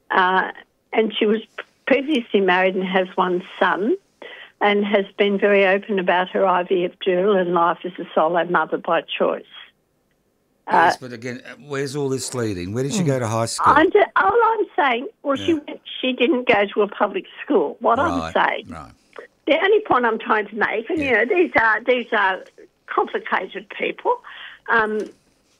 and she was previously married and has one son, and has been very open about her IVF journey and life as a solo mother by choice. Yes, but again, where's all this leading? Where did she go to high school? All I'm saying, well, she didn't go to a public school. What I'm saying, the only point I'm trying to make, and you know, these are complicated people, and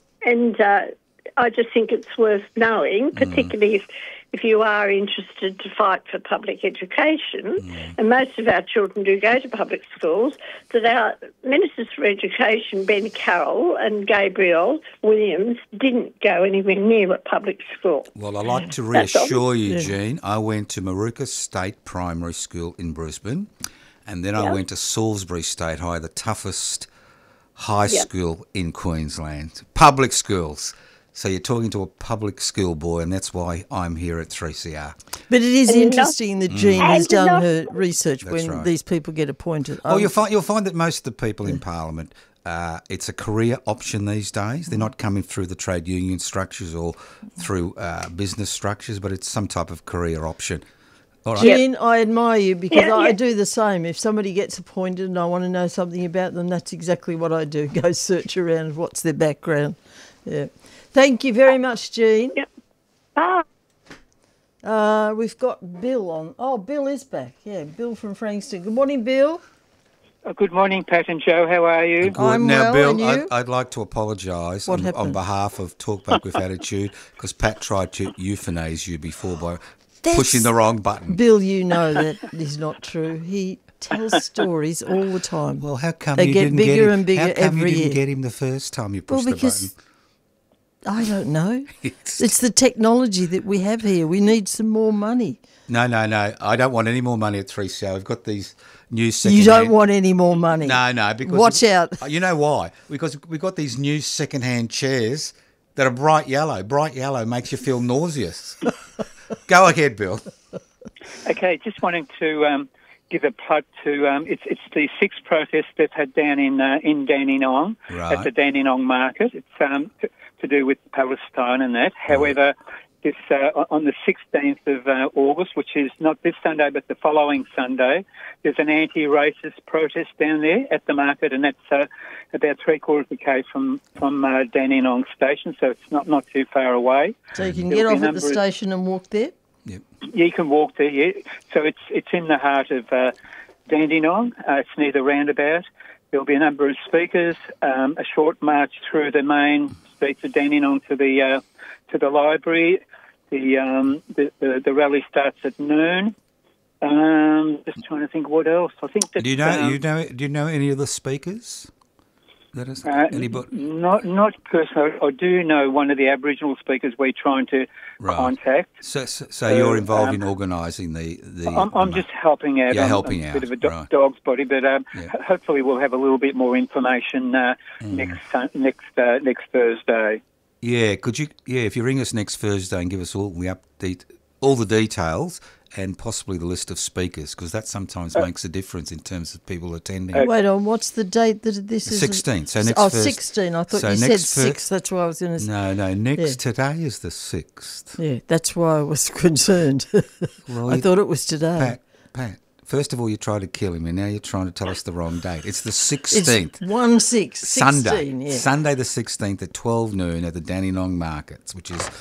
I just think it's worth knowing, particularly if you are interested to fight for public education, and most of our children do go to public schools, that our Ministers for Education, Ben Carroll and Gabrielle Williams, didn't go anywhere near a public school. Well, I'd like to reassure you, Jean, I went to Maruka State Primary School in Brisbane, and then I went to Salisbury State High, the toughest high school in Queensland. Public schools. So you're talking to a public school boy, and that's why I'm here at 3CR. But it is interesting that Jean has done her research when these people get appointed. Oh, you'll find that most of the people in Parliament, it's a career option these days. They're not coming through the trade union structures or through business structures, but it's some type of career option. All right. Jean, I admire you because I do the same. If somebody gets appointed and I want to know something about them, that's exactly what I do. Go search around what's their background. Yeah. Thank you very much, Jean. Yep. Bye. We've got Bill on. Oh, Bill is back. Yeah, Bill from Frankston. Good morning, Bill. Good morning, Pat and Joe. How are you? Good. I'm now, well, Bill, and you? I'd like to apologise on behalf of Talkback with Attitude because Pat tried to euthanize you before by pushing the wrong button. Bill, you know that is not true. He tells stories all the time. Well, how come they you get didn't bigger get him? and bigger how come every you didn't year? get him the first time you pushed the button? I don't know. It's the technology that we have here. We need some more money. No. I don't want any more money at 3CR. We've got these new second You don't want any more money. No, because... Watch out. You know why? Because we've got these new second-hand chairs that are bright yellow. Bright yellow makes you feel nauseous. Go ahead, Bill. Okay, just wanting to give a plug to it's the sixth protest they've had down in Dandenong at the Dandenong market. It's to do with Palestine and that. However, this on the 16th of August, which is not this Sunday but the following Sunday, there's an anti-racist protest down there at the market, and that's about 3/4 of the K from Dandenong station, so it's not too far away. So you can get off at the station and walk there? Yep. Yeah, you can walk there, yeah. So it's in the heart of Dandenong. It's near the roundabout. There'll be a number of speakers, a short march through the main streets of Dandenong to the library. The rally starts at noon. Just trying to think what else. I think that Do you know any of the speakers? Anybody? Not personally. I do know one of the Aboriginal speakers we're trying to contact. So you're involved in organising the I'm just helping out. You're helping out. A bit of a dog's body, but hopefully we'll have a little bit more information next Thursday. Yeah, could you? Yeah, if you ring us next Thursday and give us all the details and possibly the list of speakers, because that sometimes makes a difference in terms of people attending. Wait on, what's the date that this is? 16th. So next Thursday. 16. I thought you said 6. That's why I was going to say. No. Today is the 6th. Yeah, that's why I was concerned. Well, I thought it was today. Pat. First of all, you tried to kill him, and now you're trying to tell us the wrong date. It's the 16th. It's 1/6. Sunday. Yeah. Sunday the 16th at 12 noon at the Dandenong Markets, which is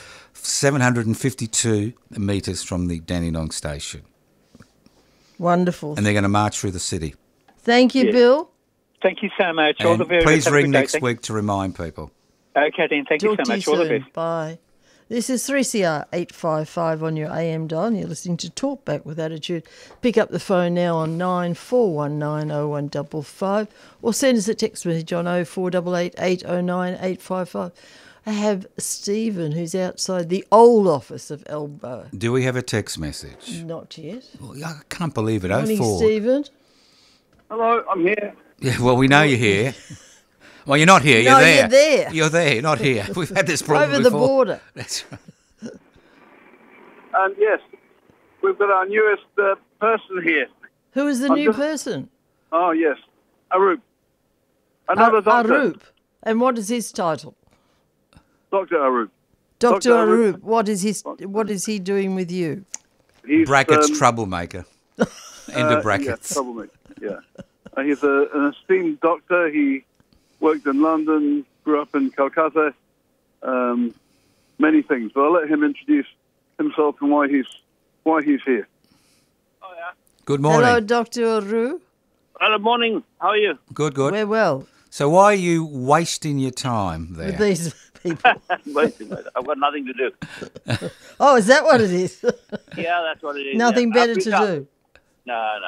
752 metres from the Dandenong station. Wonderful. And they're going to march through the city. Thank you, Bill. Thank you so much. And all the very please best. ring next week to remind people. Okay, then. Thank you so much. All the best. Bye. This is 3CR 855 on your AM dial, and you're listening to Talkback with Attitude. Pick up the phone now on 9419 0155 or send us a text message on 0488 809 855. I have Stephen, who's outside the old office of Elbow. Do we have a text message? Not yet. Well, I can't believe it. Morning, 04. Stephen. Hello, I'm here. Yeah, well, we know you're here. Well, you're not here. No, You're there. you're there. You're there, not here. We've had this problem Over before. the border. That's right. Yes, we've got our newest person here. Who is the new person? Oh, yes, Arup. Another doctor. Arup. And what is his title? Dr. Arup. Dr. Arup, what is he doing with you? He's, brackets troublemaker. End of brackets. Yeah, troublemaker, yeah. He's an esteemed doctor. He worked in London, grew up in Calcutta, many things. But I'll let him introduce himself and why he's here. Oh, yeah. Good morning. Hello, Dr. Aru. Hello, morning. How are you? Good, good. We're well. So why are you wasting your time there? With these people. I've got nothing to do. Oh, is that what it is? Yeah, that's what it is. Nothing better to do. No.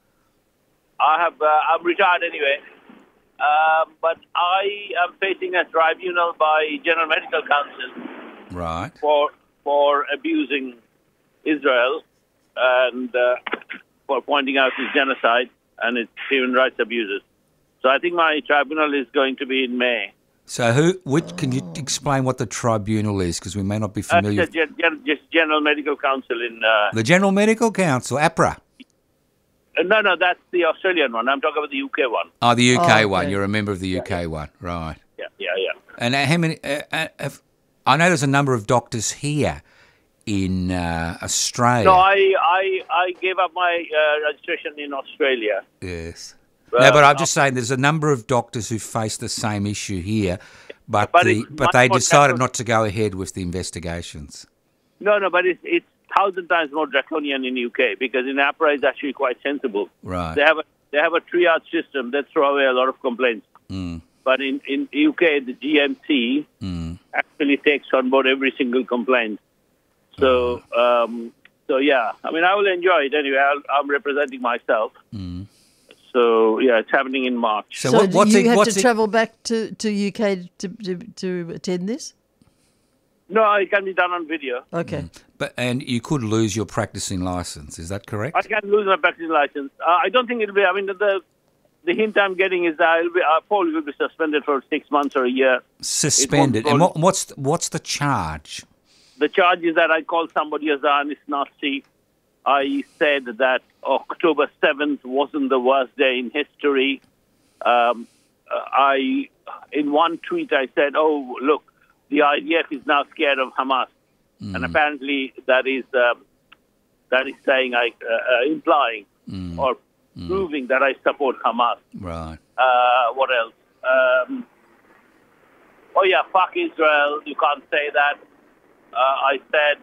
I'm retired anyway. But I am facing a tribunal by General Medical Council. Right. For abusing Israel and for pointing out his genocide and its human rights abuses. So I think my tribunal is going to be in May. So can you explain what the tribunal is? Because we may not be familiar. Just General Medical Council in... the General Medical Council, APRA. No, that's the Australian one. I'm talking about the UK one. Oh, the UK okay. one. You're a member of the UK one. Right. Yeah. And how many... I know there's a number of doctors here in Australia. No, I gave up my registration in Australia. Yes. No, but I'm just saying there's a number of doctors who face the same issue here, but they decided not to go ahead with the investigations. No, but it's 1,000 times more draconian in UK because in APRA it's actually quite sensible. Right. They have a triage system that throw away a lot of complaints. Mm. But in UK, the GMC actually takes on board every single complaint. So, yeah, I mean, I will enjoy it anyway. I'm representing myself. Mm. So, yeah, it's happening in March. So you have to travel back to UK to attend this? No, it can be done on video. Okay. And you could lose your practicing license, is that correct? I can lose my practicing license. I don't think it'll be, I mean, the hint I'm getting is that I probably will be suspended for 6 months or a year. Suspended. And what's the charge? The charge is that I called somebody a Zionist Nazi. I said that October 7th wasn't the worst day in history. In one tweet, I said, oh, look, the IDF is now scared of Hamas. And apparently that is saying, implying or proving that I support Hamas. Right. What else? Oh, yeah, fuck Israel. You can't say that. I said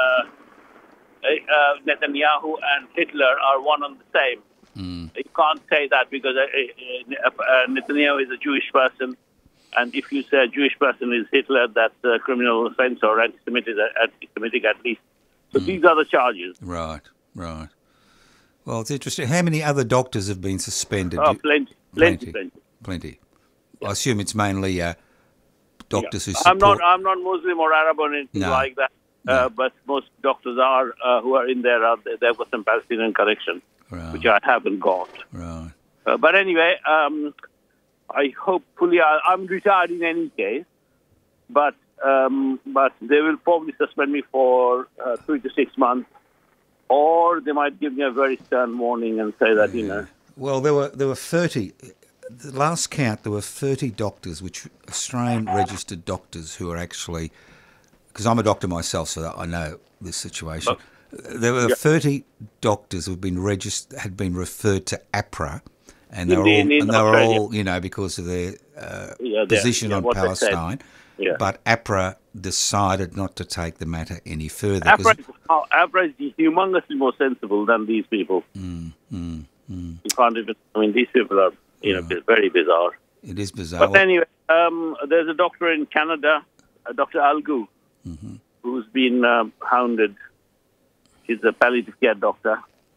Netanyahu and Hitler are one and the same. You can't say that because Netanyahu is a Jewish person. And if you say a Jewish person is Hitler, that's a criminal offense or anti-Semitic at least. So these are the charges. Right. Well, it's interesting. How many other doctors have been suspended? Oh, plenty. Yeah. I assume it's mainly doctors who support... I'm not Muslim or Arab or anything like that. No. But most doctors who are in there, they've got some Palestinian connection, which I haven't got. Right. But anyway, I hopefully I'm retired in any case, but they will probably suspend me for 3 to 6 months, or they might give me a very stern warning and say that, you know. Well, there were 30. The last count, there were 30 doctors, which Australian registered doctors who are actually, because I'm a doctor myself, so I know this situation. There were 30 doctors who had been referred to APRA. And they were all, you know, because of their position on Palestine. Yeah. But APRA decided not to take the matter any further. APRA is humongously more sensible than these people. You can't even, I mean, these people are, very bizarre. It is bizarre. But anyway, there's a doctor in Canada, Dr. Algu, who's been hounded. He's a palliative care doctor.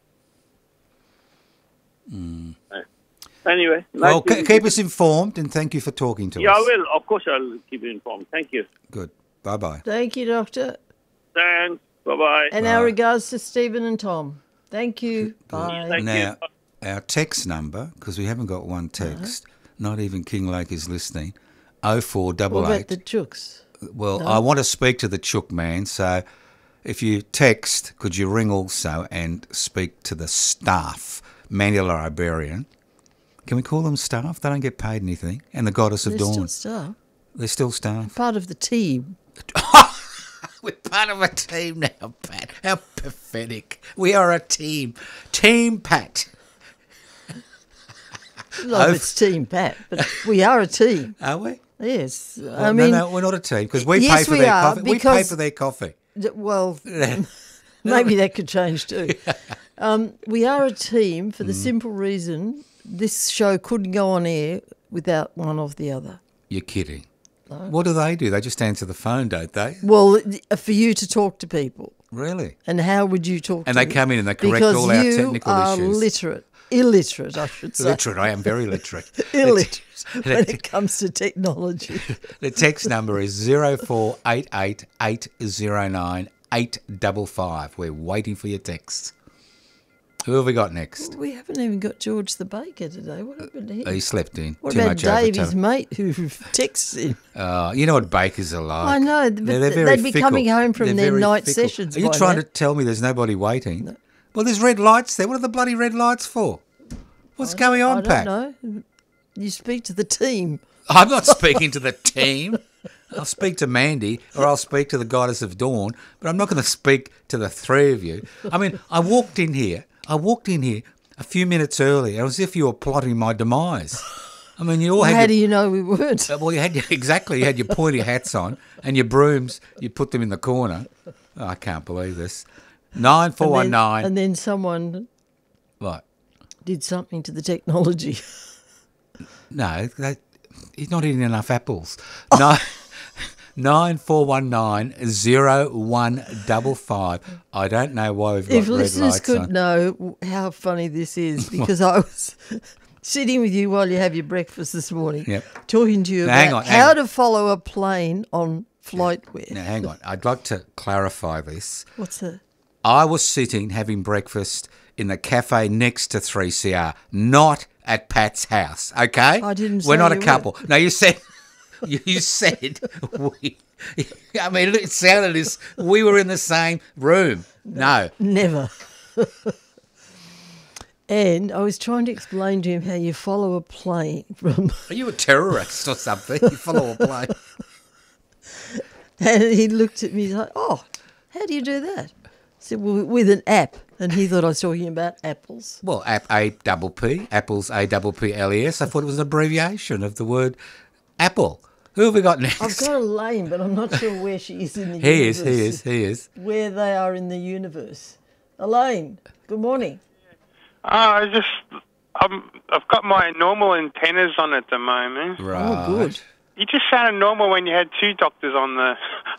Anyway. Well, keep us informed and thank you for talking to us. Yeah, I will. Of course, I'll keep you informed. Thank you. Good. Bye-bye. Thank you, Doctor. Thanks. Bye-bye. And our regards to Stephen and Tom. Thank you. Good. Bye. Thank you. Our text number, because we haven't got one text, not even King Lake is listening, 0488. What about the chooks? Well, no? I want to speak to the chook man, so if you text, could you ring also and speak to the staff, Manuel Iberian. Can we call them staff? They don't get paid anything. And the Goddess of Dawn. They're still staff. They're still staff. Part of the team. We're part of a team now, Pat. How pathetic. We are a team. Team Pat. No, it's Team Pat, but we are a team. Are we? Yes. Well, no, we're not a team because we pay for their coffee. We pay for their coffee. Well, maybe that could change too. We are a team for the simple reason this show couldn't go on air without one of the other. You're kidding. No. What do? They just answer the phone, don't they? Well, for you to talk to people. Really? And how would you talk to them? And they come in and they correct all our technical issues. Because you are illiterate, I should say. Literate, I am very literate. Illiterate when it comes to technology. The text number is 0488 809 855. We're waiting for your texts. Who have we got next? We haven't even got George the Baker today. What happened to him? He slept in. What about Dave, his mate, who texts in? You know what bakers are like. I know. They'd be coming home from their night sessions. Are you trying to tell me there's nobody waiting? No. Well, there's red lights there. What are the bloody red lights for? What's going on, Pat? I don't know. You speak to the team. I'm not speaking to the team. I'll speak to Mandy or I'll speak to the Goddess of Dawn, but I'm not going to speak to the three of you. I mean, I walked in here a few minutes early, as if you were plotting my demise. I mean, you all had. How do you know we weren't? Well, you had your pointy hats on and your brooms. You put them in the corner. Oh, I can't believe this. 9419. And then someone. What? Did something to the technology. No, he's not eating enough apples. 9419-0155. I don't know why we've got red lights on. If listeners could know how funny this is, because I was sitting with you while you have your breakfast this morning, talking to you about how to follow a plane on FlightWare. Now, hang on. I'd like to clarify this. What's that? I was sitting having breakfast in the cafe next to 3CR, not at Pat's house, okay? I didn't say we're not a you couple. were. No, you said... You said we... I mean, it sounded as we were in the same room. No. Never. And I was trying to explain to him how you follow a plane from... Are you a terrorist or something? You follow a plane. And he looked at me, he's like, oh, how do you do that? I said, well, with an app. And he thought I was talking about apples. Well, app A-double-P, apples A-double-P-L-E-S. I thought it was an abbreviation of the word apple. Who have we got next? I've got Elaine, but I'm not sure where she is in the universe. He is. Where they are in the universe. Elaine, good morning. I've got my normal antennas on at the moment. Right. Oh, good. You just sounded normal when you had two doctors on the...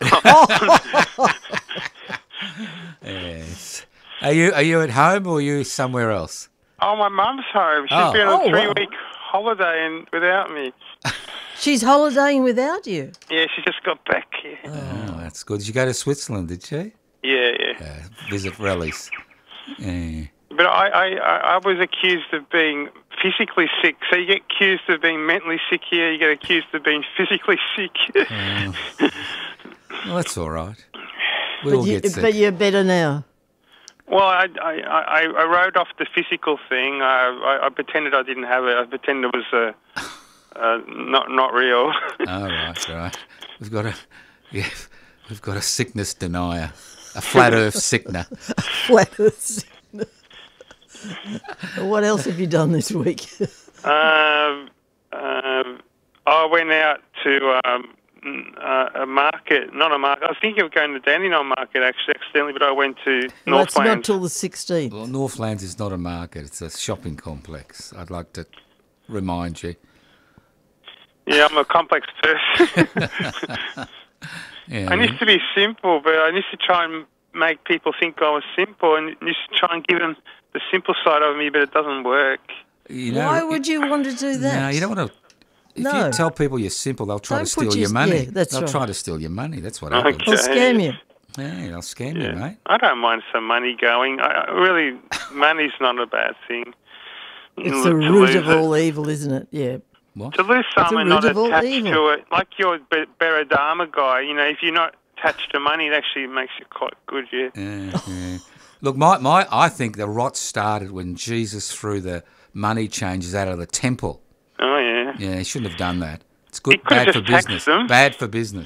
Yes. Are you at home or are you somewhere else? Oh, my mum's home. She's been on a 3-week holiday without me. She's holidaying without you? Yeah, she just got back here. Oh, that's good. Did you go to Switzerland, did she? Yeah. Visit rallies. Yeah. But I was accused of being physically sick. So you get accused of being mentally sick here, you get accused of being physically sick. Well, that's all right. We all get sick. But you're better now. Well, I wrote off the physical thing. I pretended I didn't have it. I pretended it was not real. Oh, right. We've got a sickness denier, a flat Earth sickner. Flat Earth sickner. What else have you done this week? I went out to a market, not a market. I was thinking of going to Dandenong Market actually accidentally, but I went to Northlands. That's not till the 16th. Well, Northlands is not a market; it's a shopping complex. I'd like to remind you. Yeah, I'm a complex person. Yeah, I used to be simple, but I used to try and make people think I was simple, and used to try and give them the simple side of me, but it doesn't work. Why would you want to do that? No, you don't want to. If you tell people you're simple, they'll try to steal your money. Yeah, that's right. They'll try to steal your money. That's what happens. They'll scam you. Yeah, they'll scam you, mate. I don't mind some money going. Really, money's not a bad thing. It's the root of all evil, isn't it? Yeah. What? To lose some and not attached to it, like your Beradama guy, if you're not attached to money, it actually makes you quite good, yeah. Look, I think the rot started when Jesus threw the money changers out of the temple. Oh, yeah. Yeah, he shouldn't have done that. It's good, bad for business. Them. Bad for business.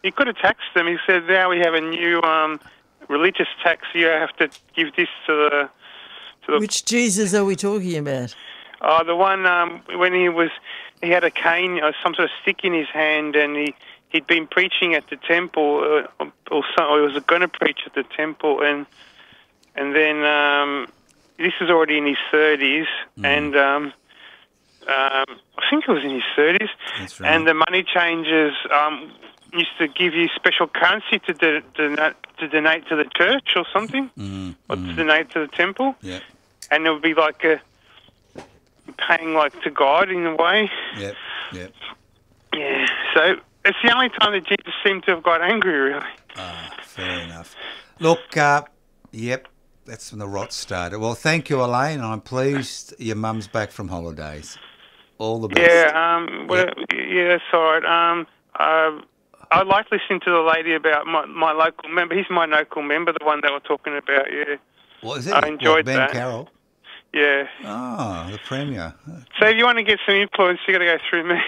he could have taxed them. He said, now we have a new religious tax. You have to give this to the... Which Jesus are we talking about? The one when he had a cane or some sort of stick in his hand, and he'd been preaching at the temple, or he was going to preach at the temple, and then this is already in his 30s, and I think it was in his 30s, That's right. and the money changers used to give you special currency to donate to the church or something, or to donate to the temple, and it would be like paying like to God in a way. Yep. Yeah, so it's the only time that Jesus seemed to have got angry, really. Fair enough. Look, yep, that's when the rot started. Well, thank you, Elaine. I'm pleased your mum's back from holidays. All the best. Yeah, that's all right. I like listening to the lady about my local member. He's my local member, the one that we're talking about, yeah. What is it? I enjoyed Ben that. Carroll? Yeah. Oh, the Premier. So if you want to get some influence, you got to go through me.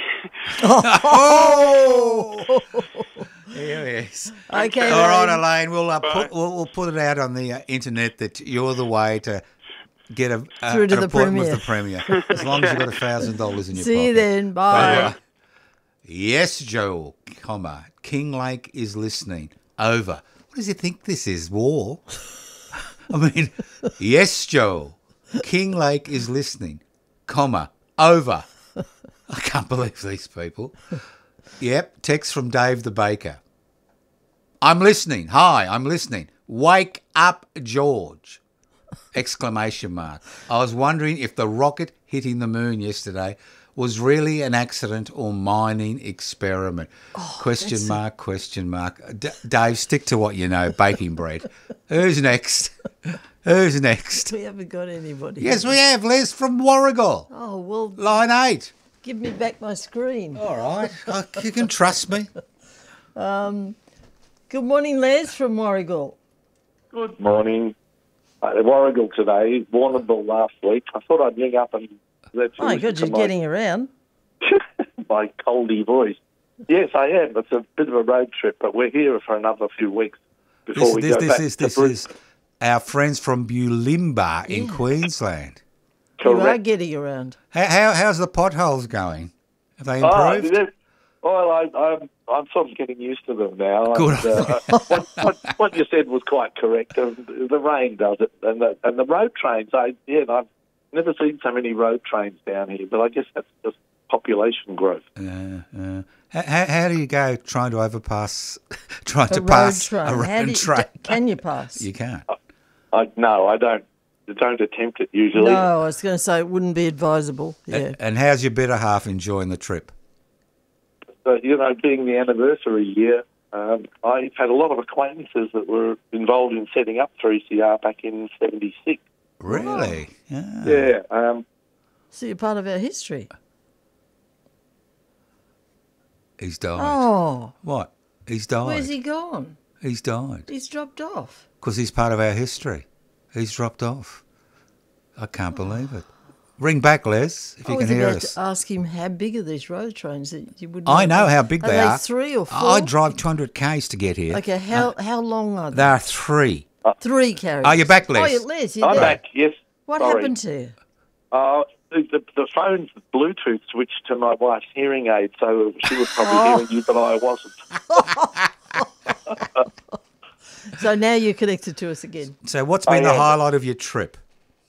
Oh! Here he is. Okay. All right, Elaine, we'll put it out on the internet that you're the way to get Through to an the appointment with Premier. the Premier, as long as you've got $1,000 in your pocket. See you then. Bye. Yes, Joel, King Lake is listening. Over. What does he think this is, war? I mean, yes, Joel, King Lake is listening, over. I can't believe these people. Yep, text from Dave the Baker. I'm listening. Hi, I'm listening. Wake up, George! ! I was wondering if the rocket hitting the moon yesterday was really an accident or mining experiment. Question mark. Dave, stick to what you know, baking bread. Who's next? We haven't got anybody. Yes, we have. Les from Warragul. Oh, well, Line 8. give me back my screen. All right. You can trust me. Good morning, Les from Warragul. Good morning. Warragul today, Warrnambool last week. I thought I'd ring up and let you My God, you're getting around. my coldy voice. Yes, I am. It's a bit of a road trip, but we're here for another few weeks before we go back to This is our friends from Bulimba in Queensland. You are getting around. How's the potholes going? Have they improved? I'm sort of getting used to them now. Good. And, what you said was quite correct. The rain does it, and the road trains. I've never seen so many road trains down here, but I guess that's just population growth. How do you go trying to overpass? A road train. Can you pass? You can't. No, I don't. Don't attempt it usually. No, I was going to say it wouldn't be advisable. Yeah. And how's your better half enjoying the trip? Being the anniversary year, I've had a lot of acquaintances that were involved in setting up 3CR back in '76. Really? Oh. Yeah. So you're part of our history. He's died. Oh. What? He's died. Where's he gone? He's died. He's dropped off. Because he's part of our history. He's dropped off. I can't believe it. Ring back, Les, if you can hear us. I was about to ask him how big are these road trains that you would. I know how big they are. Are they 3 or 4? I drive 200 k's to get here. Okay, how long are they? There are 3. 3 carriages. Are you back, Les? Oh, yeah, Les, you're I'm there. back. Yes. What Sorry. happened to you? The phone's Bluetooth switched to my wife's hearing aid, so she was probably hearing you, but I wasn't. So now you're connected to us again. So what's been the highlight of your trip?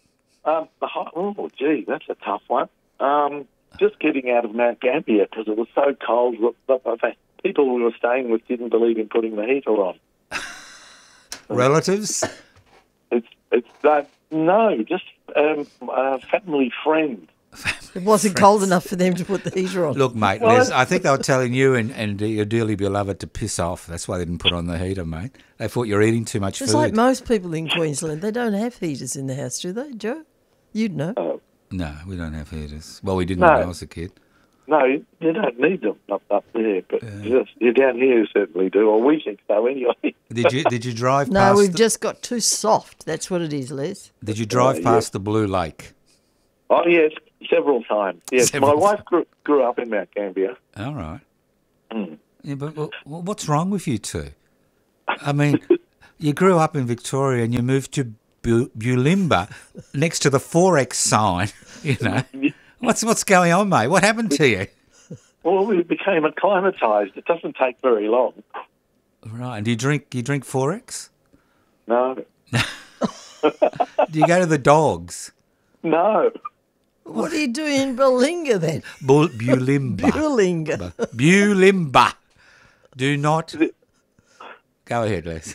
That's a tough one. Just getting out of Mount Gambier because it was so cold. The people we were staying with didn't believe in putting the heater on. Relatives? No, just family friends. It wasn't cold enough for them to put the heater on. Look, mate, Les, I think they were telling you and your dearly beloved to piss off. That's why they didn't put on the heater, mate. They thought you're eating too much food. It's like most people in Queensland. They don't have heaters in the house, do they, Joe? You'd know. No, we don't have heaters. Well, we didn't when I was a kid. No, you don't need them up there, but you're down here, you certainly do, or we think so anyway. Did you drive past... No, we've just got too soft. That's what it is, Les. Did you drive past the Blue Lake? Oh, yes, several times. Yes, my wife grew up in Mount Gambier. All right. Yeah, but what's wrong with you two? I mean, you grew up in Victoria and you moved to Bulimba next to the Forex sign, you know. What's going on, mate? What happened to you? Well, we became acclimatised. It doesn't take very long. Right. And do you drink Forex? No. Do you go to the dogs? No. What are you doing in Bulinga then? Bulimba. Bulinga. Bulimba. Do not... Go ahead, Les.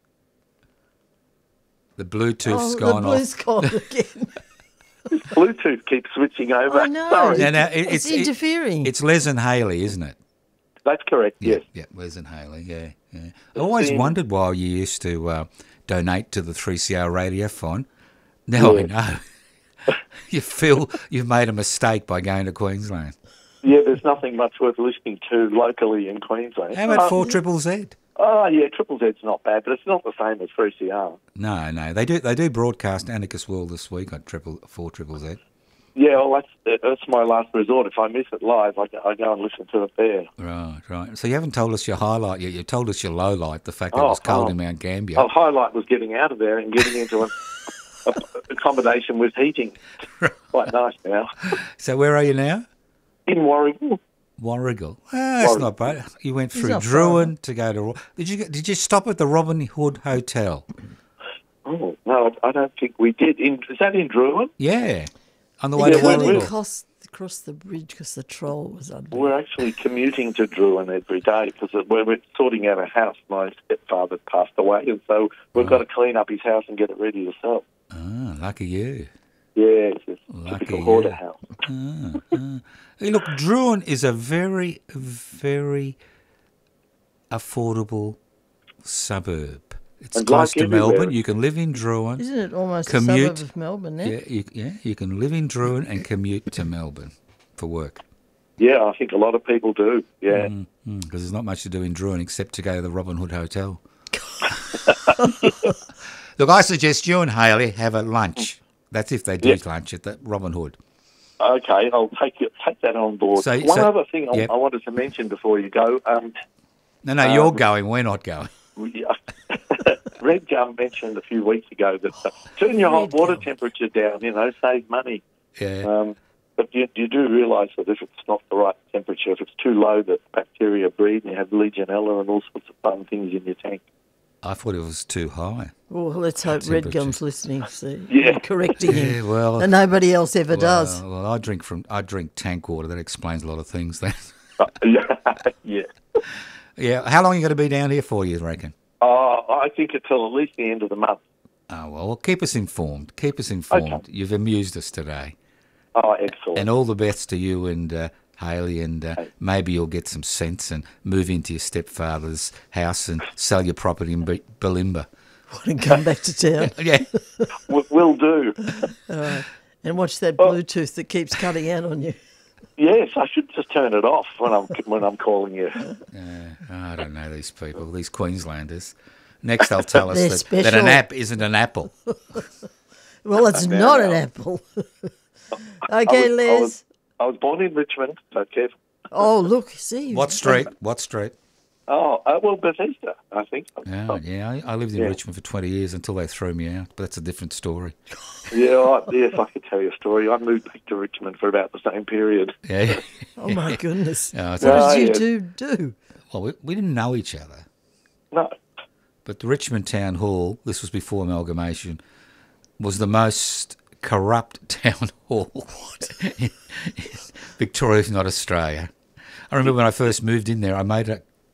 The Bluetooth's gone the off. blue's gone again. Bluetooth keeps switching over. I know. Sorry. No, It's interfering. It's Les and Haley, isn't it? That's correct, yes. Yeah, Les and Haley, yeah. I always wondered why you used to donate to the 3CR Radiothon. Now I know. You feel you've made a mistake by going to Queensland. Yeah, there's nothing much worth listening to locally in Queensland. How about 4ZZZ? Oh, yeah, Triple Z's not bad, but it's not the same as 3CR. No, they do broadcast Anarchist World this week on 4ZZZ. Yeah, well, that's my last resort. If I miss it live, I go and listen to it there. Right. So you haven't told us your highlight yet. You told us your low light, the fact that it was cold in Mount Gambier. Oh, highlight was getting out of there and getting into an accommodation with heating. Quite nice now. So where are you now? In Warragul. Warragul. That's not bad. You went through Druin to go to... Did you stop at the Robin Hood Hotel? Oh, no, I don't think we did. Is that in Druin? Yeah. On the way to Warragul. Cross the bridge because the troll was under. We're actually commuting to Druin every day because we're sorting out a house. My stepfather passed away, and so we've got to clean up his house and get it ready to sell. Ah, lucky you. Yeah, it's a typical hoarder house. Hey, look, Druin is a very, very affordable suburb. It's and close like to Melbourne. You can live in Druin. Isn't it almost a suburb of Melbourne now? Yeah, you can live in Druin and commute to Melbourne for work. Yeah, I think a lot of people do, yeah. Because there's not much to do in Druin except to go to the Robin Hood Hotel. Look, I suggest you and Haley have a lunch. That's if they do lunch at the Robin Hood. Okay, I'll take that on board. One other thing I wanted to mention before you go. No, you're going. We're not going. Red Gum mentioned a few weeks ago that turn your hot water temperature down, save money. Yeah. But you do realise that if it's not the right temperature, if it's too low, that bacteria breed and you have Legionella and all sorts of fun things in your tank. I thought it was too high. Well, let's hope Red Gum's listening, correcting him. Yeah, well, and nobody else ever does. Well, I drink tank water. That explains a lot of things. Then. Yeah. Yeah. How long are you going to be down here for, you reckon? I think until at least the end of the month. Oh, well, keep us informed. Okay. You've amused us today. Oh, excellent. And all the best to you and Haley, and maybe you'll get some sense and move into your stepfather's house and sell your property in Bulimba. And come back to town. Yeah. Will do. And watch that Bluetooth that keeps cutting out on you. Yes, I should just turn it off when I'm calling you. I don't know these people, these Queenslanders. Next they'll tell us that an app isn't an apple. Well, it's not an apple. Okay, Les. I was born in Richmond, so careful. Oh, look, see. What street? Oh, well, Bethesda, I think. I lived in Richmond for 20 years until they threw me out, but that's a different story. Yes, I could tell you a story. I moved back to Richmond for about the same period. Yeah. Oh, my goodness. What did you do? Well, we didn't know each other. No. But the Richmond Town Hall, this was before amalgamation, was the most corrupt town hall in Victoria, if not Australia. I remember when I first moved in there, I made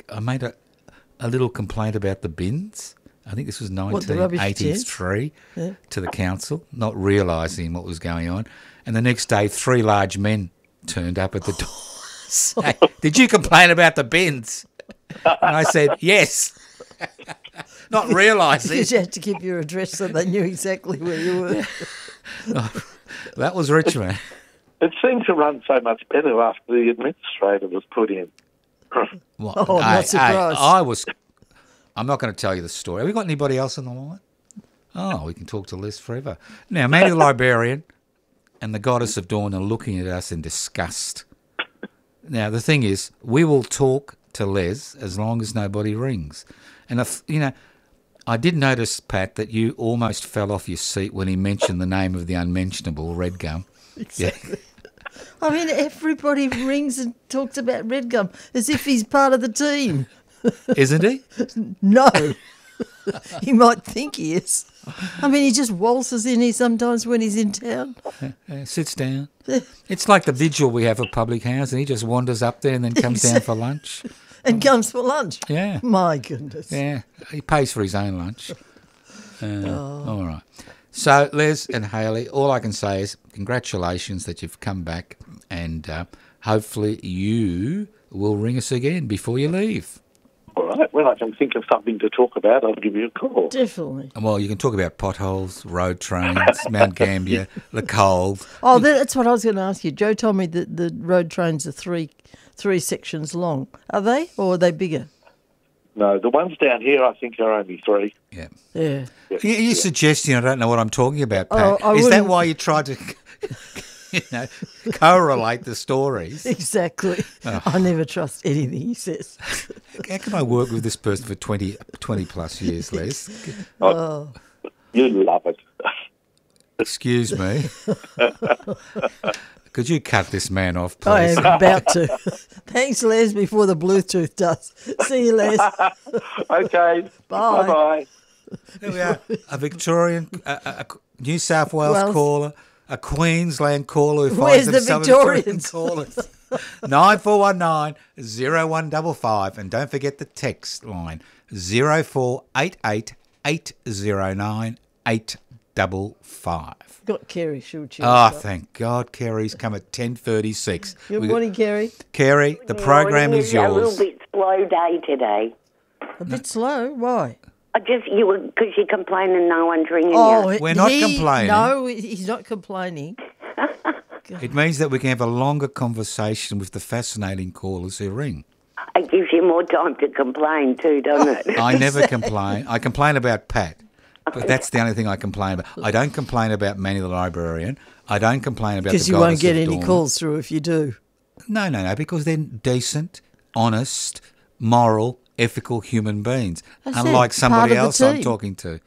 a little complaint about the bins. I think this was 1983 to the council, not realising what was going on. And the next day, 3 large men turned up at the door. Hey, did you complain about the bins? And I said, yes. Not realising. Did you have to give your address so they knew exactly where you were? That was Richmond. It seemed to run so much better after the administrator was put in. Well, I'm not surprised. I'm not going to tell you the story. Have we got anybody else on the line? Oh, we can talk to Liz forever. Now, Mandy the Librarian and the Goddess of Dawn are looking at us in disgust. Now, the thing is, we will talk to Les as long as nobody rings. And, I did notice, Pat, that you almost fell off your seat when he mentioned the name of the unmentionable, Red Gum. Exactly. Yeah. I mean, everybody rings and talks about Red Gum as if he's part of the team. Isn't he? No. He might think he is. I mean, he just waltzes in here sometimes when he's in town. Sits down. It's like the vigil we have at Public House, and he just wanders up there and then comes down for lunch. And comes for lunch. Yeah. My goodness. Yeah. He pays for his own lunch. All right. So, Les and Hayley, all I can say is congratulations that you've come back, and hopefully you will ring us again before you leave. All right. When I can think of something to talk about, I'll give you a call. Definitely. Well, you can talk about potholes, road trains, Mount Gambier, the cold. Oh, that's what I was going to ask you. Joe told me that the road trains are three sections long. Are they, or are they bigger? No, the ones down here I think are only 3. Yeah. Yeah. You're suggesting I don't know what I'm talking about, Pat. Is that why you tried to... correlate the stories? Exactly. Oh. I never trust anything he says. How can I work with this person for 20 plus years, Les? Oh. You love it. Excuse me. Could you cut this man off, please? I am about to. Thanks, Les, before the Bluetooth does. See you, Les. Okay. Bye. Bye-bye. Here we are. A Victorian, a New South Wales caller, a Queensland caller who finds themselves Victorians callers. 9419-0155. And don't forget the text line, 0488 809 855. Got Kerry, should you? Oh, thank God. Kerry's come at 10:36. Good morning, Kerry. Kerry, the program is yours. A little bit slow day today. A bit slow? Why? Because you're complaining no one's ringing you. We're not complaining. No, he's not complaining. It means that we can have a longer conversation with the fascinating callers who ring. It gives you more time to complain too, doesn't it? I never complain. I complain about Pat. But that's the only thing I complain about. I don't complain about Manny the librarian. I don't complain about the goddess of dawn. Because you won't get any calls through if you do. No, because they're decent, honest, moral, ethical human beings. Unlike somebody else I'm talking to.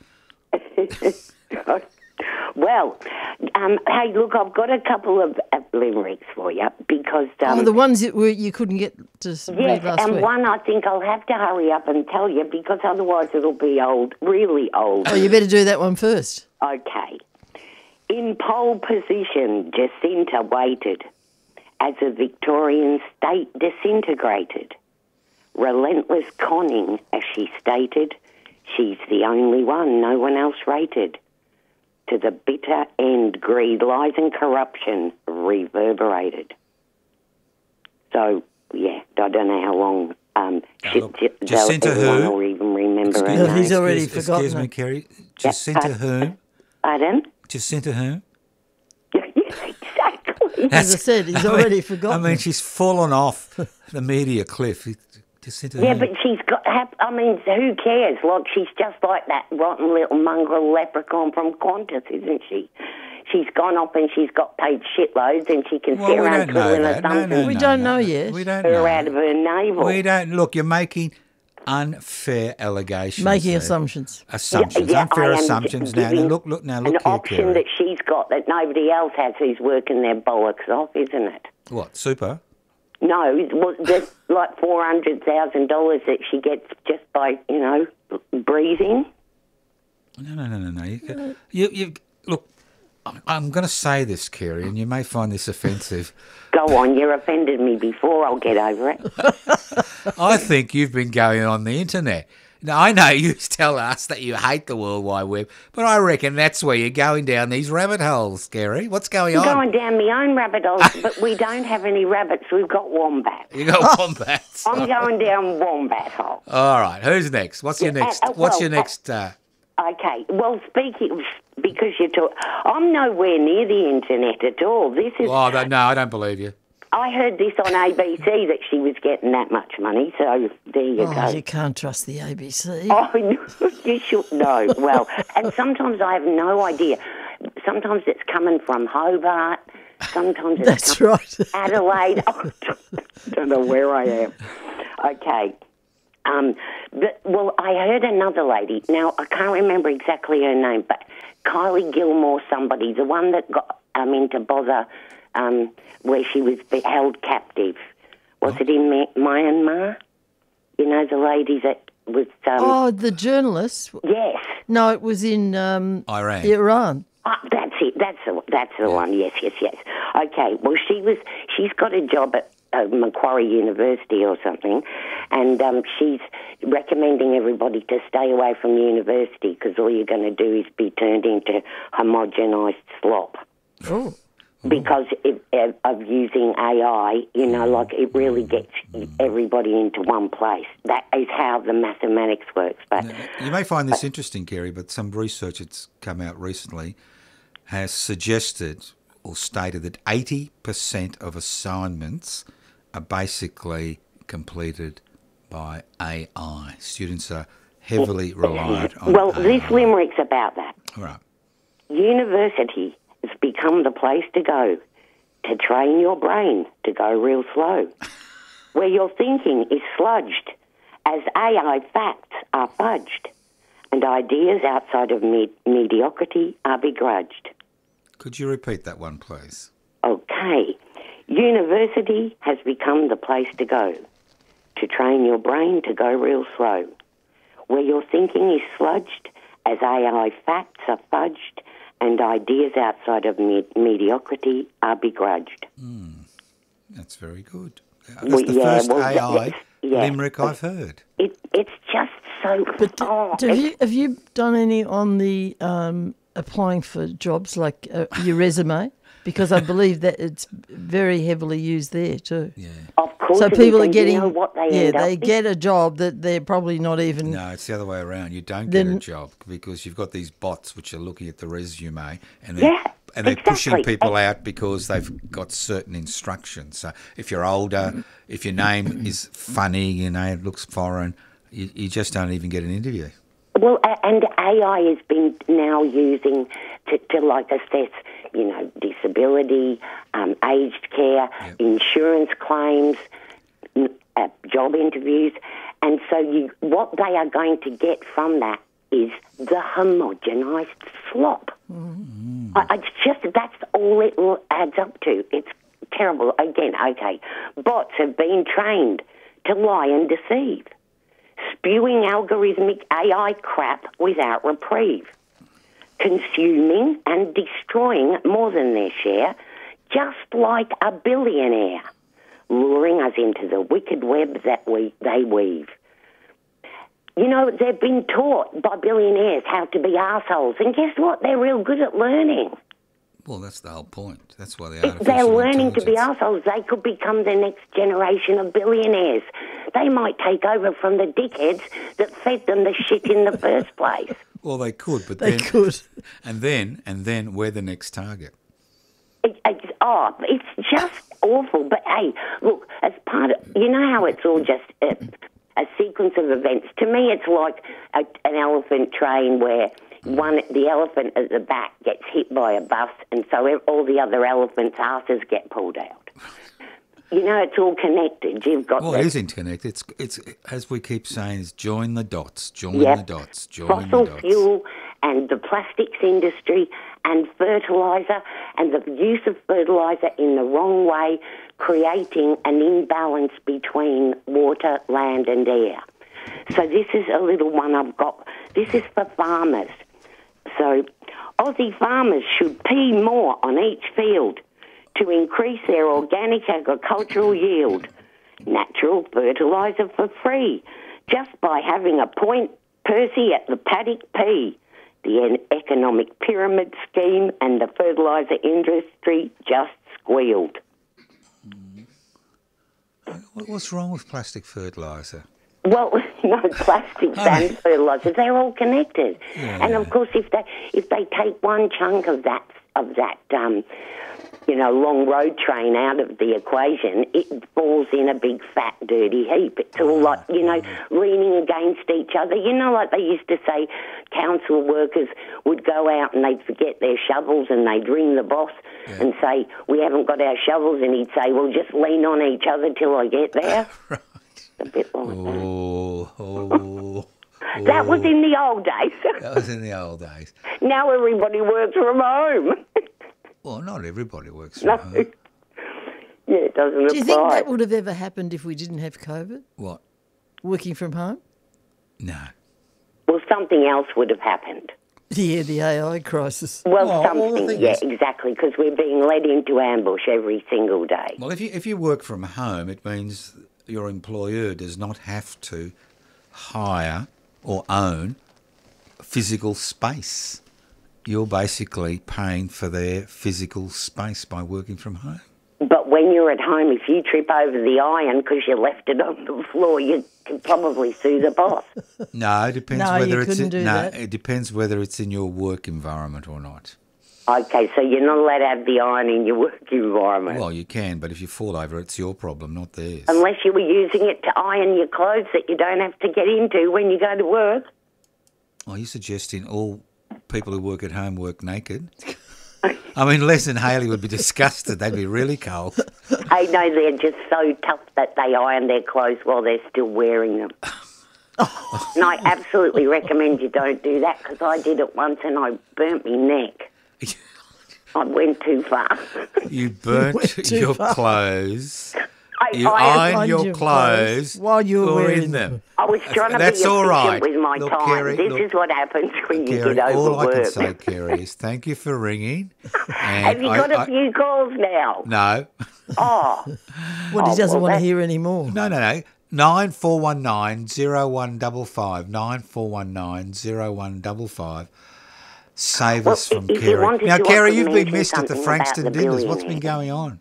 Well, hey, look, I've got a couple of limericks for you because... the ones that you couldn't get to read last week. And one I think I'll have to hurry up and tell you because otherwise it'll be old, really old. Oh, you better do that one first. Okay. In pole position, Jacinta waited as the Victorian state disintegrated. Relentless conning, as she stated, she's the only one, no one else rated. To the bitter end, greed, lies and corruption reverberated. So, yeah, I don't know how long Jacinta who? Or even remember her name. He's already forgotten. Excuse me, Kerry. Jacinta whom? Pardon? Jacinta whom? Exactly. As I said, he's already forgotten. I mean, she's fallen off the media cliff. Yeah, but she's got, who cares? Like, she's just like that rotten little mongrel leprechaun from Qantas, isn't she? She's gone off and she's got paid shitloads and she can sit around twiddling her thumbs. We don't know yet. We don't know. Her out of her navel. We don't. Look, you're making unfair allegations. Making assumptions. Unfair assumptions. Now, look an here, option Kerry. that she's got that nobody else has who's working their bollocks off, isn't it? What, super? No, there's like $400,000 that she gets just by, breathing. No. You look, I'm going to say this, Kerry, and you may find this offensive. Go on, you offended me before, I'll get over it. I think you've been going on the internet. Now, I know you tell us that you hate the World Wide Web, but I reckon that's where you're going down these rabbit holes, Kerry. What's going on? I'm going down my own rabbit holes, but we don't have any rabbits. We've got wombats. You got wombats. I'm going down wombat hole. All right. Who's next? What's your next? Okay. Well, because you talk, I'm nowhere near the internet at all. This is. Oh, no, I don't believe you. I heard this on ABC that she was getting that much money, so there you go. You can't trust the ABC. Oh, you should know. Well, and sometimes I have no idea. Sometimes it's coming from Hobart. Sometimes it's That's right. Adelaide. I don't know where I am. Okay. Well, I heard another lady. Now, I can't remember exactly her name, but Kylie Gilmore somebody, the one that got into bother where she was held captive. Was it in Myanmar? You know, the lady that was... the journalist? Yes. No, it was in... Iran. Oh, that's it. That's the one. Yes. Okay. Well, she's got a job at Macquarie University or something, and she's recommending everybody to stay away from the university because all you're going to do is be turned into homogenised slop. Oh. Because of using AI, you know, like it really gets everybody into one place. That is how the mathematics works. But you may find this interesting, Kerry, but some research that's come out recently has suggested or stated that 80% of assignments are basically completed by AI. Students are heavily reliant on AI. This limerick's about that. Right. University has become the place to go to train your brain to go real slow, where your thinking is sludged as AI facts are fudged and ideas outside of mediocrity are begrudged. Could you repeat that one, please? Okay. University has become the place to go to train your brain to go real slow, where your thinking is sludged as AI facts are fudged and ideas outside of mediocrity are begrudged. That's very good. That's the first AI limerick I've heard. It's just so... But have you done any on the applying for jobs, like your resume? Because I believe that it's very heavily used there too. Yeah. Of course. So people are getting... You know what they get a job that they're probably not even... No, it's the other way around. You don't get a job because you've got these bots which are looking at the resume and they're pushing people out because they've got certain instructions. So if you're older, if your name is funny, you know, it looks foreign, you just don't even get an interview. Well, and AI has been now using to like assess, you know, disability, aged care, insurance claims, job interviews. And so what they are going to get from that is the homogenised slop. It's just, that's all it adds up to. It's terrible. Again, okay, bots have been trained to lie and deceive, spewing algorithmic AI crap without reprieve, consuming and destroying more than their share, just like a billionaire, luring us into the wicked web that they weave. You know, they've been taught by billionaires how to be assholes, and guess what? They're real good at learning. Well, that's the whole point. That's why they're learning to be assholes. They could become the next generation of billionaires. They might take over from the dickheads that fed them the shit in the first place. Well, they could, but they could. And then we're the next target. It's just awful. But hey, look, as part of, you know how it's all just a sequence of events. To me, it's like an elephant train where the elephant at the back gets hit by a bus, and so all the other elephants' asses get pulled out. You know, it's all connected. You've got it is interconnected. It's as we keep saying, is join the dots, join the dots, join the dots. Fossil fuel and the plastics industry and fertiliser and the use of fertiliser in the wrong way, creating an imbalance between water, land and air. So this is a little one I've got. This is for farmers. So Aussie farmers should pea more on each field to increase their organic agricultural yield. Natural fertiliser for free, just by having a point Percy at the paddock pea. The economic pyramid scheme and the fertiliser industry just squealed. What's wrong with plastic fertiliser? Well, no, plastics and fertilisers, they're all connected. Yeah. And of course, if they take one chunk of that long road train out of the equation, it falls in a big fat dirty heap. It's all like, leaning against each other. You know, like they used to say, council workers would go out and they'd forget their shovels and they'd ring the boss and say, we haven't got our shovels, and he'd say, well, just lean on each other till I get there. Right. a bit like that. That was in the old days. That was in the old days. Now everybody works from home. Well, not everybody works from home. Yeah, it doesn't apply. Do you think that would have ever happened if we didn't have COVID? What? Working from home? No. Well, something else would have happened. Yeah, the AI crisis. Well, something, yeah, exactly, because we're being led into ambush every single day. Well, if you work from home, it means your employer does not have to hire or own physical space. You're basically paying for their physical space by working from home. But when you're at home, if you trip over the iron because you left it on the floor, you can probably sue the boss. No, it depends No, whether you it's couldn't do that. it depends whether it's in your work environment or not. Okay, so you're not allowed to have the iron in your work environment. Well, you can, but if you fall over, it's your problem, not theirs. Unless you were using it to iron your clothes that you don't have to get into when you go to work. Are you suggesting all people who work at home work naked? I mean, Les and Haley would be disgusted. They'd be really cold. I know they're just so tough that they iron their clothes while they're still wearing them. And I absolutely recommend you don't do that because I did it once and I burnt my neck. I went too far. You burnt your clothes. You I ironed your clothes while you were in them. I was trying to be That's all right. efficient with my Look, time. Kerry, This look, is what happens when you Kerry, get overworked. all I can say, Kerry, is thank you for ringing. And Have you got a few calls now? No. Oh. Well, he doesn't want to hear any more. No. 9419 0155. 9419 0155. Save us from Kerry. Now, Kerry, you've been missed at the Frankston dinners. What's been going on?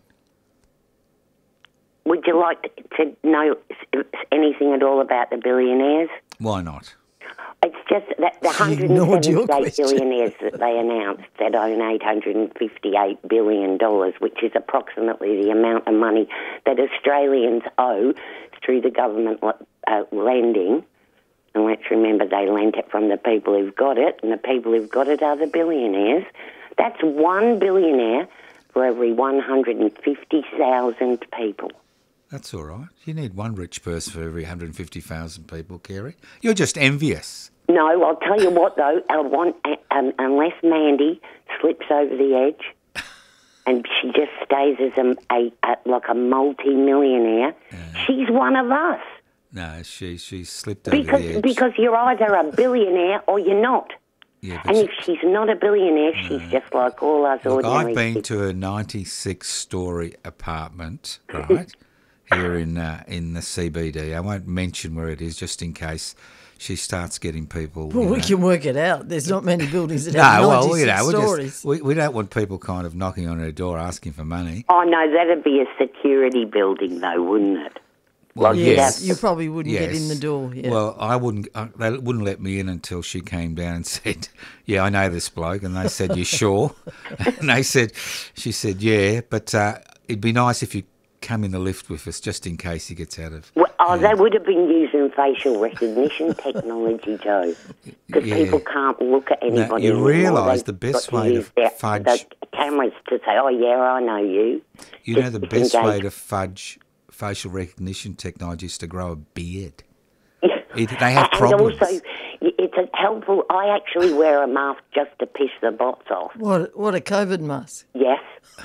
Would you like to know anything at all about the billionaires? Why not? It's just that the 178 billionaires that they announced that own $858 billion, which is approximately the amount of money that Australians owe through the government lending. And let's remember they lent it from the people who've got it, and the people who've got it are the billionaires. That's one billionaire for every 150,000 people. That's all right. You need one rich person for every 150,000 people, Kerry. You're just envious. No, I'll tell you what, though. Unless Mandy slips over the edge and she just stays as like a multi-millionaire, she's one of us. No, she slipped over the edge. Because you're either a billionaire or you're not. Yeah, and if she's not a billionaire, she's just like all us ordinary I've been people. to a 96-storey apartment, right, here in the CBD. I won't mention where it is just in case she starts getting people... Well, we can work it out. There's not many buildings that have 96 stories. We don't want people kind of knocking on her door asking for money. Oh, no, that'd be a security building, though, wouldn't it? Well, yes, you probably wouldn't get in the door. Yeah. Well, I wouldn't. They wouldn't let me in until she came down and said, "Yeah, I know this bloke." And they said, "You sure?" And she said, "Yeah, but it'd be nice if you come in the lift with us, just in case he gets out of." Well, they would have been using facial recognition technology, Joe, because people can't look at anybody. You realise the best way to fudge the cameras to say, "Oh yeah, I know you." You know the best way to fudge facial recognition technology is to grow a beard. They have problems. And also, it's helpful. I actually wear a mask just to piss the bots off. What a COVID mask. Yes.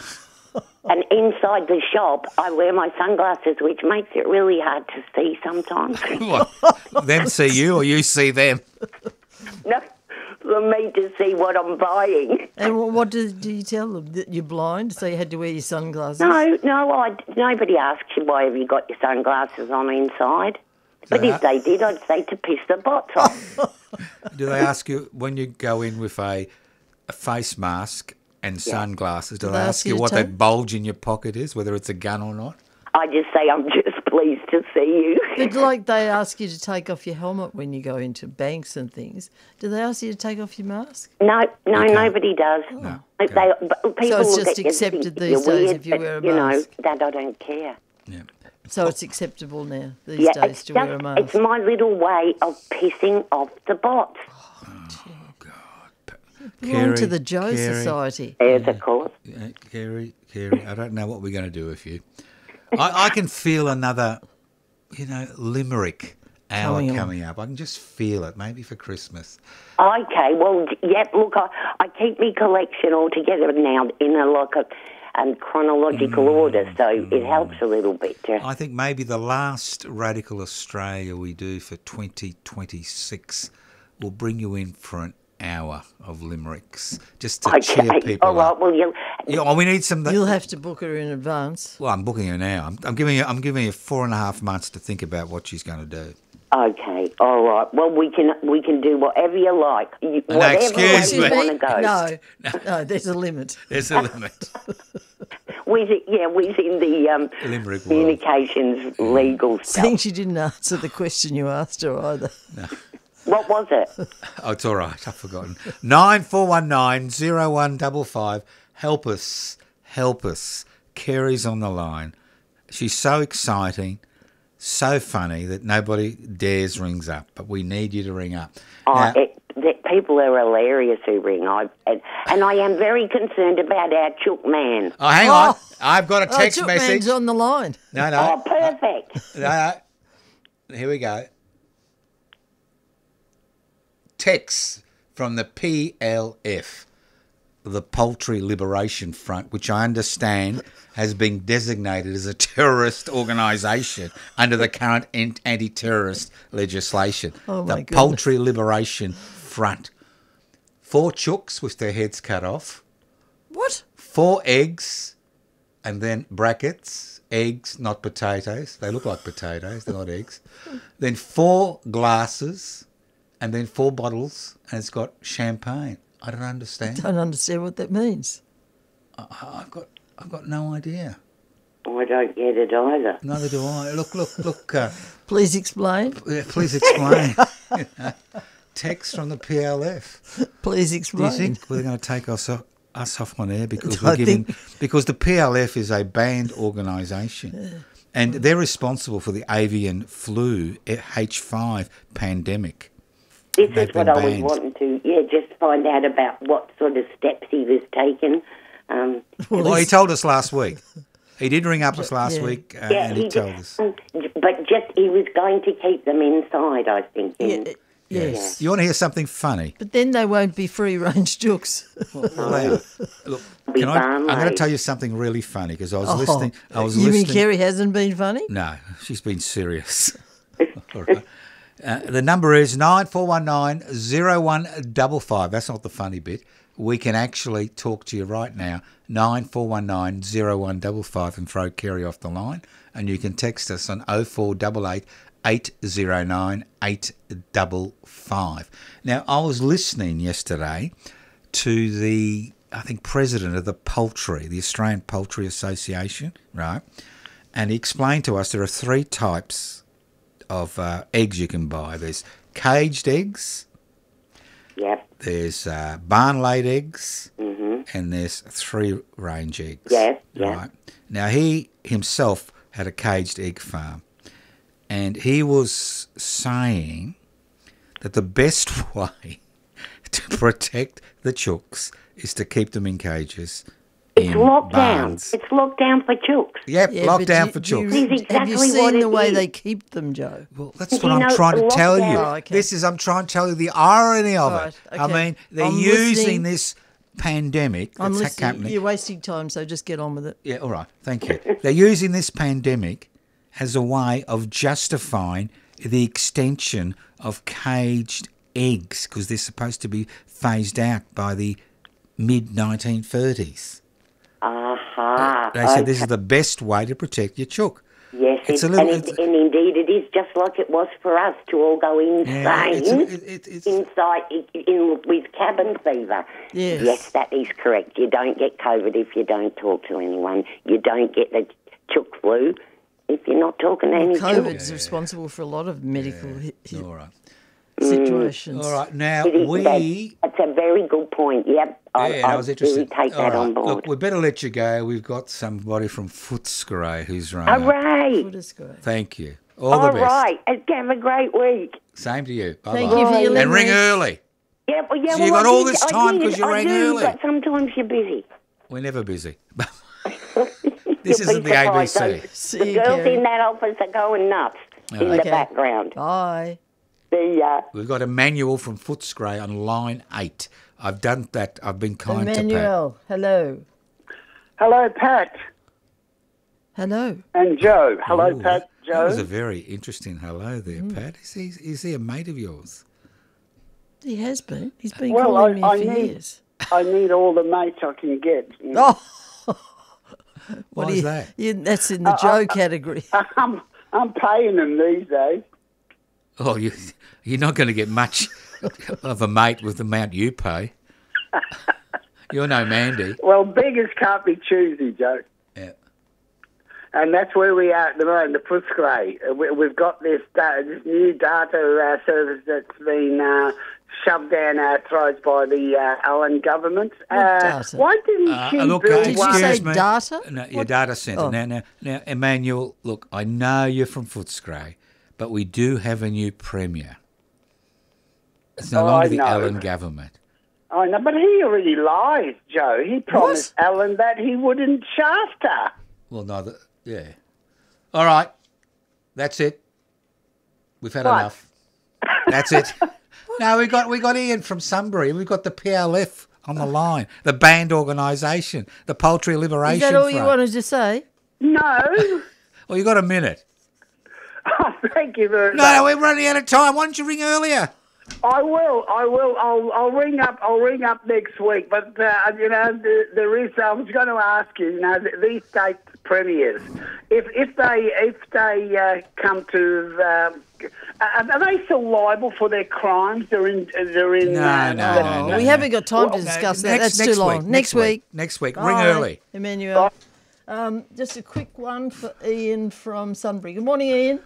And inside the shop, I wear my sunglasses, which makes it really hard to see sometimes. What? Them see you or you see them? No, for me to see what I'm buying. And what did you tell them? That you're blind, so you had to wear your sunglasses? No, nobody asks you why have you got your sunglasses on inside. But if they did, I'd say to piss the bots off. Do they ask you, when you go in with a face mask and sunglasses, do they ask you what that bulge in your pocket is, whether it's a gun or not? I just say I'm just pleased to see you. But like they ask you to take off your helmet when you go into banks and things. Do they ask you to take off your mask? No, nobody does. No. People so it's just accepted these days if you wear a mask? That I don't care. Yeah. So it's acceptable now these days to wear a mask? It's my little way of pissing off the bots. Oh, God. Belong to the Joe Society. Yes, of course. Kerry, I don't know what we're going to do with you. I can feel another limerick hour coming up. I can just feel it, maybe for Christmas. Okay, well, look, I keep my collection all together now in a chronological order, so it helps a little bit. I think maybe the last Radical Australia we do for 2026 will bring you in for an hour of limericks, just to cheer people all right, up. Well, we need some. You'll have to book her in advance. Well, I'm booking her now. I'm giving you 4.5 months to think about what she's going to do. Okay, all right. Well, we can do whatever you like. Excuse me. You want to go. No, there's a limit. There's a limit. Within the Limerick communications legal stuff. I think she didn't answer the question you asked her either. No. What was it? Oh, it's all right. I've forgotten. 9419-0155. Help us. Kerry's on the line. She's so exciting, so funny that nobody dares rings up, but we need you to ring up. People are hilarious who ring. And I am very concerned about our chook man. Oh, hang on. I've got a text chook message. Man's on the line. No. Oh, perfect. No. Here we go. Text from the PLF, the Poultry Liberation Front, which I understand has been designated as a terrorist organisation under the current anti-terrorist legislation. Oh my the goodness. Poultry Liberation Front. 4 chooks with their heads cut off. What? 4 eggs, and then brackets, eggs, not potatoes. They look like potatoes, they're not eggs. Then 4 glasses, and then 4 bottles, and it's got champagne. I don't understand. I don't understand what that means. I've got no idea. I don't get it either. Neither do I. Look. Please explain. Please explain. Text from the PLF. Please explain. Do you think we're going to take us off on air because because the PLF is a banned organisation, and they're responsible for the avian flu H5 pandemic. This is what I was wanting to, just find out about what sort of steps he was taking. Well, he told us last week. He did ring up us last week and he told us. But he was going to keep them inside, I think. Yes. You want to hear something funny? But then they won't be free-range chooks. Look, I'm going to tell you something really funny because I was listening. You mean Kerry hasn't been funny? No, she's been serious. All right. The number is 9419-0155. That's not the funny bit. We can actually talk to you right now, 9419-0155, and throw Kerry off the line. And you can text us on 0488 809 855. Now, I was listening yesterday to the, president of the Australian Poultry Association, right? And he explained to us there are 3 types of eggs you can buy. There's caged eggs. Yep. There's barn-laid eggs. Mm-hmm. And there's free-range eggs. Yes. Right. Now, he himself had a caged egg farm. And he was saying that the best way to protect the chooks is to keep them in cages. It's lockdown. It's lockdown for chooks. Yep, lockdown for chooks. Have you seen the way they keep them, Joe? Well, that's what I'm trying to tell you. Oh, okay. I'm trying to tell you the irony of it. Okay. I mean, they're using this pandemic that's happening. You're wasting time, so just get on with it. Yeah, all right. Thank you. They're using this pandemic as a way of justifying the extension of caged eggs because they're supposed to be phased out by the mid-1930s. They said this is the best way to protect your chook. Yes, and indeed it is just like it was for us to all go insane inside with cabin fever. Yes, that is correct. You don't get COVID if you don't talk to anyone. You don't get the chook flu if you're not talking to any COVID chooks. is responsible for a lot of medical All right. situations. All right, now That's a very good point, yep. I was interested. Really take that on board. Look, we better let you go. We've got somebody from Footscray who's running. Hooray! Thank you. All the best. All right. Have a great week. Same to you. Bye-bye. Thank you for your And ring early. Yeah, So you got all this time because you rang early. But sometimes you're busy. We're never busy. This isn't the ABC. The girls in that office are going nuts. in the background. Bye. See ya. We've got Emmanuel from Footscray on line 8. I've done that. I've been kind Emmanuel, hello. Hello, Pat. Hello. And Joe. Hello, to Pat. Pat, Joe. That was a very interesting hello there, Pat. Is he a mate of yours? He has been. He's been calling me for years. I need all the mates I can get. Oh. Why is that? That's in the Joe category. I'm paying them these days. Oh, you're not going to get much of a mate with the amount you pay. You're no Mandy. Well, beggars can't be choosy, Joe. Yeah. And that's where we are at the moment, the Footscray. We've got this new data service that's been shoved down our throats by the Allen government. Why didn't she look, build Did one? you say Excuse me. data? No, your data centre. Oh. Now, Emmanuel, look, I know you're from Footscray, but we do have a new premier. It's no longer the Allen government. I know, but he already lies, Joe. He promised Allen that he wouldn't shaft her. Well, no, yeah. All right, that's it. We've had enough. That's it. No, we got Ian from Sunbury. We've got the PLF on the line, the banned organisation, the Poultry Liberation Is that all Front. you wanted to say? No. Well, you got a minute. Oh, thank you very much. No, we're running out of time. Why didn't you ring earlier? I will. I'll ring up. I'll ring up next week. But there is. I was going to ask you. These state premiers, if they come to, are they still liable for their crimes? They're in. No. We haven't got time to discuss that. That's too long. Next week. Next week. Ring early. Emmanuel. Just a quick one for Ian from Sunbury. Good morning, Ian.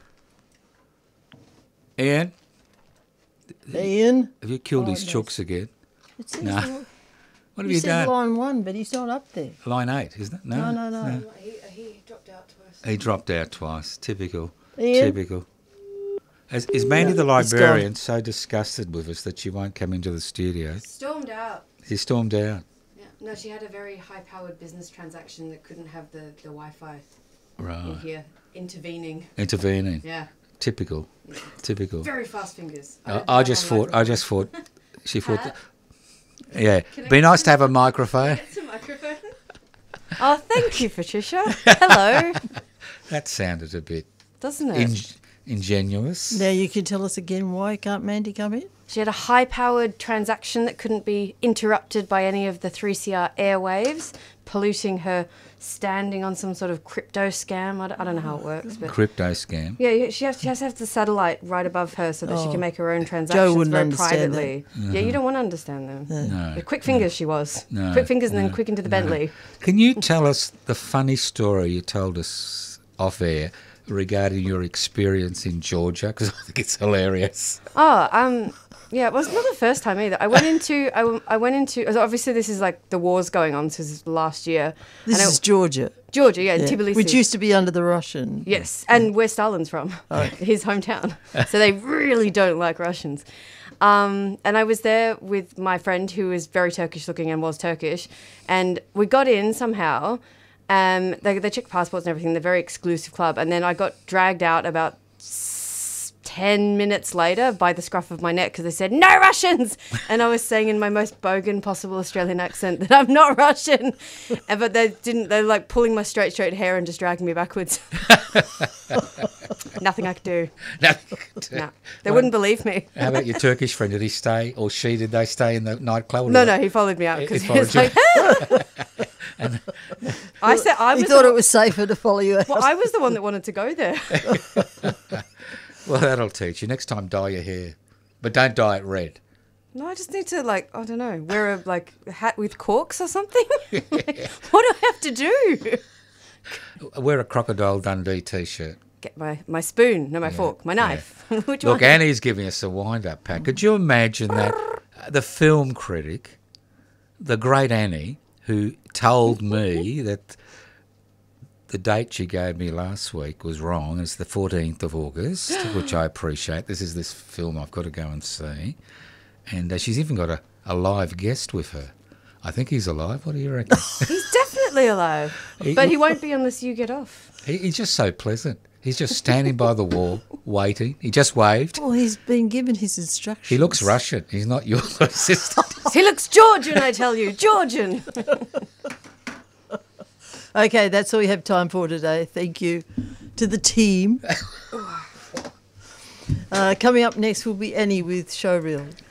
Ian? Have you killed his chooks again? No. What have you said done? line 1, but he's not up there. Line 8, isn't it? No. He dropped out twice. He dropped out twice. Typical. Ian? Typical. Is Mandy the librarian so disgusted with us that she won't come into the studio? Stormed out. She stormed out. Yeah. No, she had a very high-powered business transaction that couldn't have the Wi-Fi in here intervening. Yeah. Typical. Typical. Very fast fingers. I just thought. She thought. Yeah. Be nice to have a microphone. It's a microphone. Oh, thank you, Patricia. Hello. That sounded a bit, doesn't it? Ingenuous. Now you can tell us again why can't Mandy come in? She had a high-powered transaction that couldn't be interrupted by any of the 3CR airwaves, polluting her standing on some sort of crypto scam. I don't know how it works. But crypto scam? Yeah, she has to have the satellite right above her so that she can make her own transactions Joe wouldn't very understand privately. That. Yeah, you don't want to understand them. No. Yeah, quick fingers she was. No. Quick fingers and then quick into the Bentley. Can you tell us the funny story you told us off air regarding your experience in Georgia? Because I think it's hilarious. Yeah, it was not the first time either. I went into obviously this is like the war's going on since last year. This is Georgia. Georgia, yeah, Tbilisi. Which used to be under the Russian. Yes, and where Stalin's from, his hometown. So they really don't like Russians. And I was there with my friend who is very Turkish looking and was Turkish. And we got in somehow. They checked passports and everything. They're a very exclusive club. And then I got dragged out about 10 minutes later by the scruff of my neck because they said, "No Russians!" And I was saying in my most bogan possible Australian accent that I'm not Russian. But they didn't. They're like pulling my straight hair and just dragging me backwards. Nothing I could do. No, they wouldn't believe me. How about your Turkish friend? Did he stay, or did they stay in the nightclub? No, he followed me out because he was like, I thought it was safer to follow you out. Well, I was the one that wanted to go there. Well, that'll teach you. Next time, dye your hair. But don't dye it red. No, I just need to, I don't know, wear a hat with corks or something. What do I have to do? Wear a Crocodile Dundee T-shirt. Get my spoon, my fork, my knife. Which Look, one? Annie's giving us a wind-up, Pat. Could you imagine that the film critic, the great Annie, who told me that the date she gave me last week was wrong. It's the 14th of August, which I appreciate. This is this film I've got to go and see. And she's even got a live guest with her. I think he's alive. What do you reckon? He's definitely alive. But he won't be unless you get off. He's just so pleasant. He's just standing by the wall, waiting. He just waved. Oh, he's been given his instructions. He looks Russian. He's not your assistant. He looks Georgian, I tell you. Georgian. Okay, that's all we have time for today. Thank you to the team. Coming up next will be Annie with Showreel.